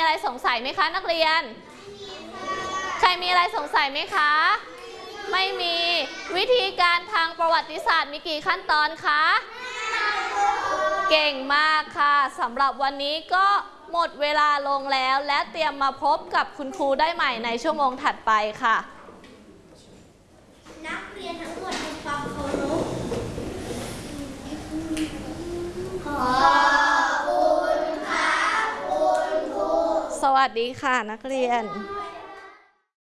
อะไรสงสัยไหมคะนักเรียนใครมีอะไรสงสัยไหมคะไม่มีวิธีการทางประวัติศาสตร์มีกี่ขั้นตอนคะเก่งมากค่ะสำหรับวันนี้ก็หมดเวลาลงแล้วและเตรียมมาพบกับคุณครูได้ใหม่ในชั่วโมงถัดไปค่ะนักเรียนทั้งหมดทำความเคารพขอบคุณค่ะคุณครูสวัสดีค่ะนักเรียน